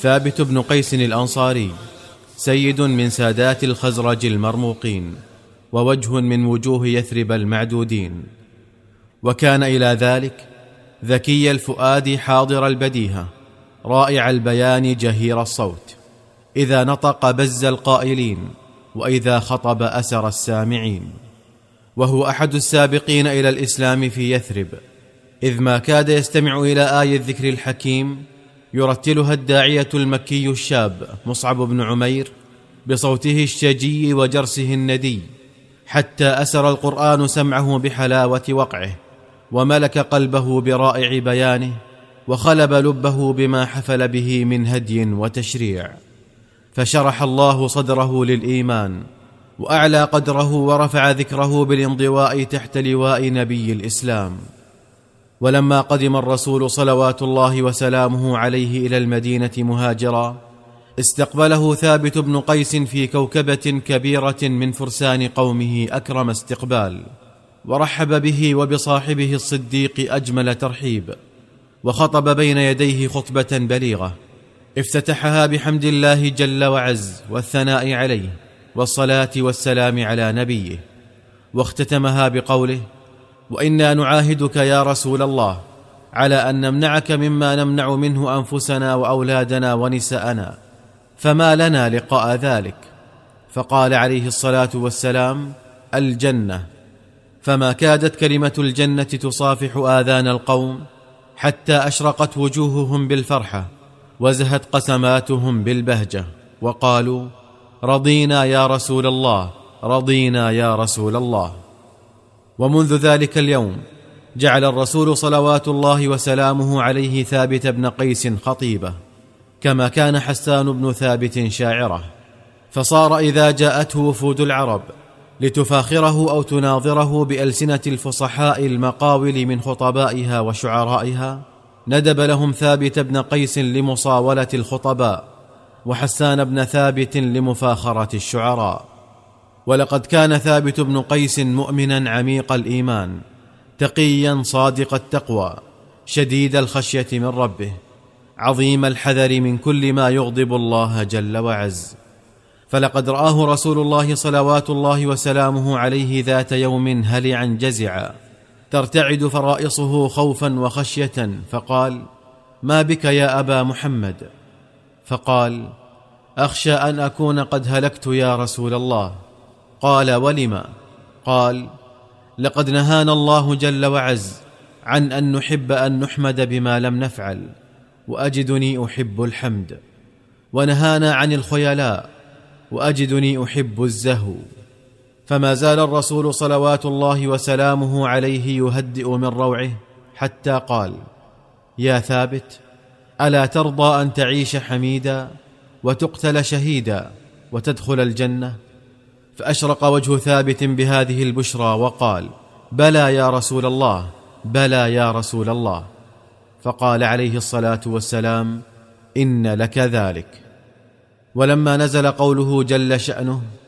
ثابت بن قيس الأنصاري سيد من سادات الخزرج المرموقين، ووجه من وجوه يثرب المعدودين، وكان إلى ذلك ذكي الفؤاد حاضر البديهة رائع البيان جهير الصوت، إذا نطق بز القائلين، وإذا خطب أسر السامعين. وهو أحد السابقين إلى الإسلام في يثرب، إذ ما كاد يستمع إلى آي الذكر الحكيم يرتلها الداعية المكي الشاب مصعب بن عمير بصوته الشجي وجرسه الندي، حتى أسر القرآن سمعه بحلاوة وقعه، وملك قلبه برائع بيانه، وخلب لبه بما حفل به من هدي وتشريع، فشرح الله صدره للإيمان، وأعلى قدره ورفع ذكره بالانضواء تحت لواء نبي الإسلام. ولما قدم الرسول صلوات الله وسلامه عليه إلى المدينة مهاجرا، استقبله ثابت بن قيس في كوكبة كبيرة من فرسان قومه أكرم استقبال، ورحب به وبصاحبه الصديق أجمل ترحيب، وخطب بين يديه خطبة بليغة افتتحها بحمد الله جل وعز والثناء عليه والصلاة والسلام على نبيه، واختتمها بقوله: وإنا نعاهدك يا رسول الله على أن نمنعك مما نمنع منه أنفسنا وأولادنا ونساءنا، فما لنا لقاء ذلك؟ فقال عليه الصلاة والسلام: الجنة. فما كادت كلمة الجنة تصافح آذان القوم حتى أشرقت وجوههم بالفرحة، وزهت قسماتهم بالبهجة، وقالوا: رضينا يا رسول الله، رضينا يا رسول الله. ومنذ ذلك اليوم جعل الرسول صلوات الله وسلامه عليه ثابت بن قيس خطيبه، كما كان حسان بن ثابت شاعره، فصار إذا جاءته وفود العرب لتفاخره أو تناظره بألسنة الفصحاء المقاول من خطبائها وشعرائها، ندب لهم ثابت بن قيس لمصاولة الخطباء، وحسان بن ثابت لمفاخرة الشعراء. ولقد كان ثابت بن قيس مؤمنا عميق الإيمان، تقيا صادق التقوى، شديد الخشية من ربه، عظيم الحذر من كل ما يغضب الله جل وعز. فلقد رآه رسول الله صلوات الله وسلامه عليه ذات يوم هلعا جزعا ترتعد فرائصه خوفا وخشية، فقال: ما بك يا أبا محمد؟ فقال: أخشى أن أكون قد هلكت يا رسول الله. قال: ولما؟ قال: لقد نهانا الله جل وعز عن أن نحب أن نحمد بما لم نفعل، وأجدني أحب الحمد، ونهانا عن الخيلاء، وأجدني أحب الزهو. فما زال الرسول صلوات الله وسلامه عليه يهدئ من روعه، حتى قال: يا ثابت، ألا ترضى أن تعيش حميدا وتقتل شهيدا وتدخل الجنة؟ فأشرق وجه ثابت بهذه البشرى وقال: بلى يا رسول الله، بلى يا رسول الله. فقال عليه الصلاة والسلام: إن لك ذلك. ولما نزل قوله جل شأنه: